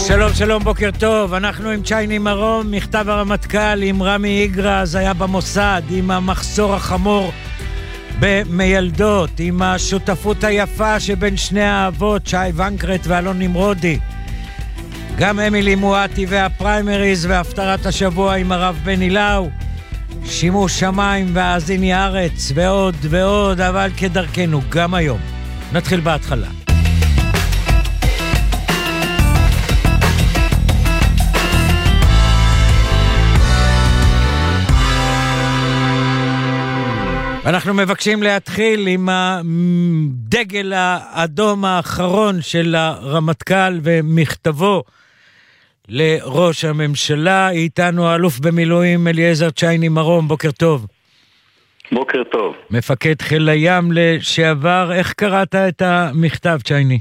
שלום, שלום, בוקר טוב. אנחנו עם צ'ייני מרום, מכתב הרמטכ"ל עם רמי איגרא, זה היה במוסד, עם המחסור החמור במיילדות, עם השותפות היפה שבין שני האבות, שי ונקרט ואלון נמרודי. גם אמילי מואטי והפריימריז והפטרת השבוע עם הרב בני לאו, שימוש שמיים והאזיני ארץ ועוד ועוד, אבל כדרכנו גם היום. נתחיל בהתחלה. אנחנו מבקשים להתחיל עם הדגל האדום האחרון של הרמטכ"ל ומכתבו לראש הממשלה. איתנו האלוף במילואים אליעזר צ'ייני מרום, בוקר טוב. בוקר טוב. מפקד חיל הים לשעבר, איך קראת את המכתב, צ'ייני?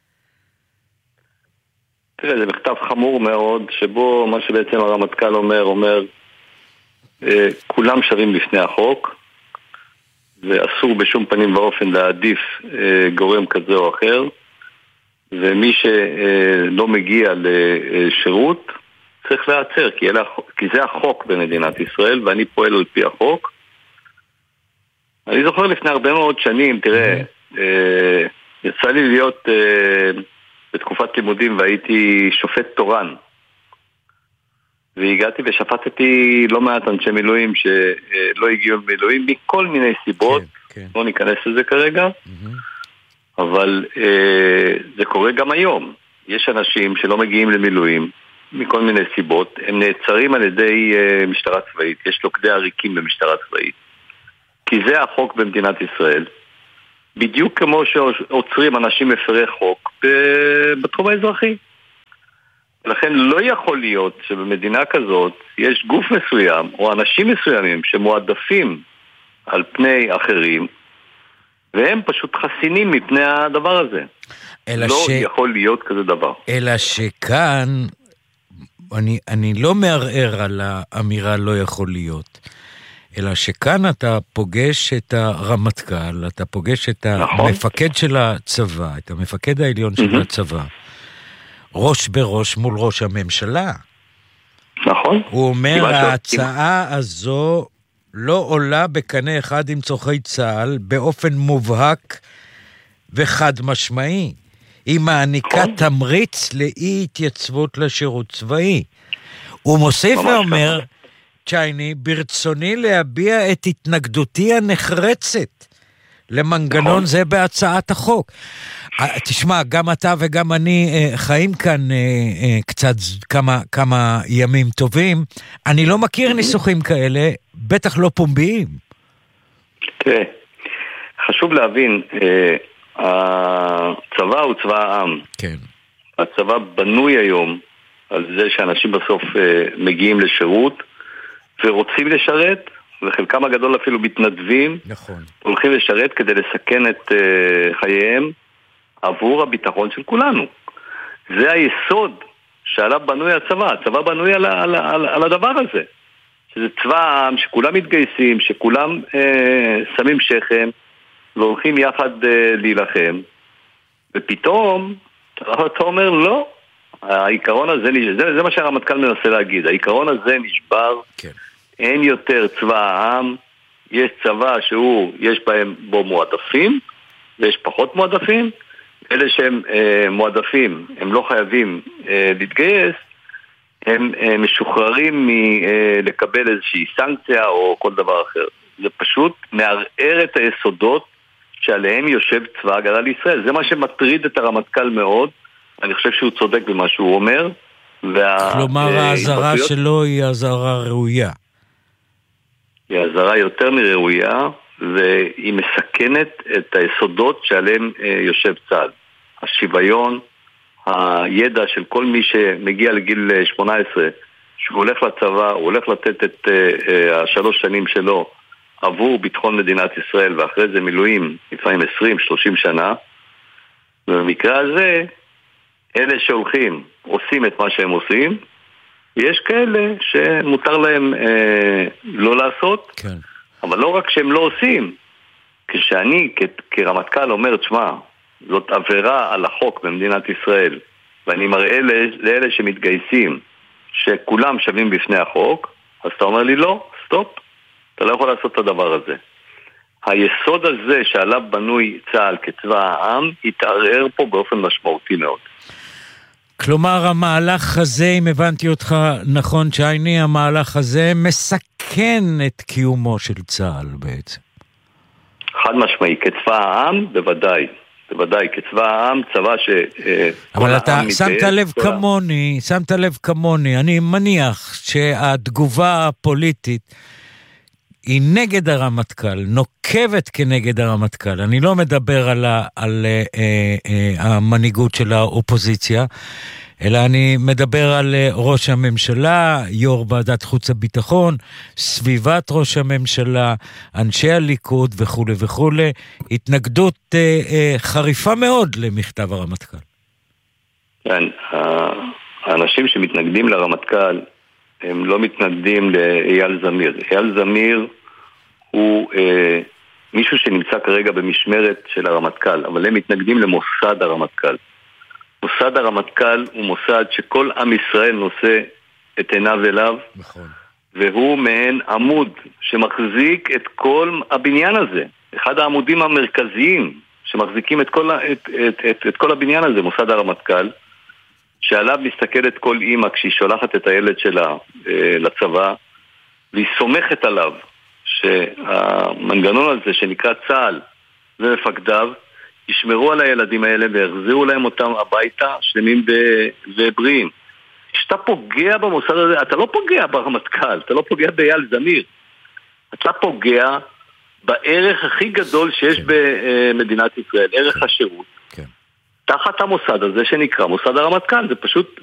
תראה, זה מכתב חמור מאוד, שבו מה שבעצם הרמטכ"ל אומר, כולם שווים בפני החוק, ואסור בשום פנים ואופן להעדיף גורם כזה או אחר, ומי שלא מגיע לשירות צריך להיעצר, כי זה החוק במדינת ישראל, ואני פועל על פי החוק. אני זוכר לפני הרבה מאוד שנים, תראה, יצא לי להיות בתקופת לימודים והייתי שופט תורן, והגעתי ושפטתי לא מעט אנשי מילואים שלא הגיעו למילואים מכל מיני סיבות, כן. לא ניכנס לזה כרגע, אבל זה קורה גם היום. יש אנשים שלא מגיעים למילואים מכל מיני סיבות, הם נעצרים על ידי משטרה צבאית, יש לוקדי עריקים במשטרה צבאית, כי זה החוק במדינת ישראל, בדיוק כמו שעוצרים אנשים מפרי חוק בתחום האזרחי. לכן לא יכול להיות שבמדינה כזאת יש גוף מסוים או אנשים מסוימים שמועדפים על פני אחרים, והם פשוט חסינים מפני הדבר הזה. לא יכול להיות כזה דבר. אלא שכאן, אני לא מערער על האמירה לא יכול להיות, אלא שכאן אתה פוגש את הרמטכ"ל, אתה פוגש את המפקד של הצבא, את המפקד העליון של הצבא, ראש בראש מול ראש הממשלה. נכון. הוא אומר, ההצעה הזו לא עולה בקנה אחד עם צורכי צה"ל באופן מובהק וחד משמעי. היא מעניקה תמריץ לאי התייצבות לשירות צבאי. הוא מוסיף ואומר, צ'ייני, ברצוני להביע את התנגדותי הנחרצת למנגנון זה בהצעת החוק. תשמע, גם אתה וגם אני חיים כאן קצת כמה ימים טובים. אני לא מכיר ניסוחים כאלה, בטח לא פומביים. תראה, חשוב להבין, הצבא הוא צבא העם. כן. הצבא בנוי היום על זה שאנשים בסוף מגיעים לשירות ורוצים לשרת, וחלקם הגדול אפילו מתנדבים. נכון. הולכים לשרת כדי לסכן את חייהם עבור הביטחון של כולנו. זה היסוד שעליו בנוי הצבא. הצבא בנוי על הדבר הזה. שזה צבא העם, שכולם מתגייסים, שכולם שמים שכם, והולכים יחד להילחם. ופתאום, אתה אומר, לא. העיקרון הזה, זה מה שהרמטכ"ל מנסה להגיד. העיקרון הזה נשבר. כן. אין יותר צבא העם. יש צבא יש בו מועדפים, ויש פחות מועדפים. אלה שהם מועדפים, הם לא חייבים להתגייס, הם משוחררים מלקבל איזושהי סנקציה או כל דבר אחר. זה פשוט מערער את היסודות שעליהם יושב צבא ההגנה לישראל. זה מה שמטריד את הרמטכ"ל מאוד. אני חושב שהוא צודק במה שהוא אומר. כלומר, ההזרה שלו היא הזרה ראויה. היא הזרה יותר מראויה, והיא מסכנת את היסודות שעליהם יושב צה"ל. השוויון, הידע של כל מי שמגיע לגיל 18, שהוא הולך לצבא, הוא הולך לתת את 3 שנים שלו עבור ביטחון מדינת ישראל, ואחרי זה מילואים, לפעמים 20-30 שנה. ובמקרה הזה, אלה שהולכים, עושים את מה שהם עושים, יש כאלה שמותר להם לא לעשות, כן. אבל לא רק שהם לא עושים, כשאני כרמטכ"ל אומר, תשמע, זאת עבירה על החוק במדינת ישראל, ואני מראה לאלה שמתגייסים שכולם שווים בפני החוק, אז אתה אומר לי לא, סטופ, אתה לא יכול לעשות את הדבר הזה. היסוד הזה שעליו בנוי צה"ל כצבא העם יתערער פה באופן משמעותי מאוד. כלומר, המהלך הזה, אם הבנתי אותך נכון, שייני, המהלך הזה מסכן את קיומו של צה"ל בעצם. חד משמעי, כצבא העם, בוודאי. בוודאי, כצבא העם, צבא ש... אבל אתה שמת לב כמוני, אני מניח שהתגובה הפוליטית היא נגד הרמטכ"ל, נוקבת כנגד הרמטכ"ל. אני לא מדבר על המנהיגות של האופוזיציה, אלא אני מדבר על ראש הממשלה, יו"ר ועדת חוץ הביטחון, סביבת ראש הממשלה, אנשי הליכוד וכו' וכו'. התנגדות חריפה מאוד למכתב הרמטכ"ל. כן, האנשים שמתנגדים לרמטכ"ל, הם לא מתנגדים לאייל זמיר. אייל זמיר הוא מישהו שנמצא כרגע במשמרת של הרמטכ"ל, אבל הם מתנגדים למוסד הרמטכ"ל. מוסד הרמטכ"ל הוא מוסד שכל עם ישראל נושא את עיניו אליו, נכון. והוא מעין עמוד שמחזיק את כל הבניין הזה. אחד העמודים המרכזיים שמחזיקים את כל הבניין הזה, מוסד הרמטכ"ל, שעליו מסתכלת כל אימא כשהיא שולחת את הילד שלה לצבא, והיא סומכת עליו שהמנגנון הזה שנקרא צה"ל ומפקדיו ישמרו על הילדים האלה ויחזירו להם אותם הביתה שלמים ובריאים. כשאתה פוגע במוסד הזה, אתה לא פוגע ברמטכ"ל, אתה לא פוגע באייל זמיר, אתה פוגע בערך הכי גדול שיש במדינת ישראל, ערך השירות. תחת המוסד הזה שנקרא מוסד הרמטכ"ל, זה פשוט